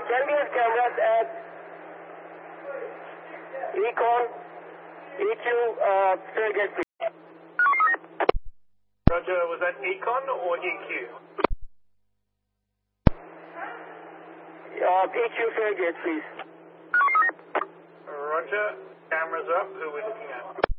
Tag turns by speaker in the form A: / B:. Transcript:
A: Can we have cameras at Econ, EQ, Fairgate, please?
B: Roger, was that Econ or EQ?
A: EQ, Fairgate, please.
B: Roger, cameras up. Who are we looking at?